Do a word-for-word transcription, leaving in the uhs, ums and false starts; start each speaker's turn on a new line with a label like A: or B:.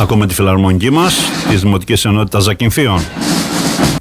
A: Ακούμε τη φιλαρμονική μας της Δημοτικής Ενότητας Ζακυνθίων.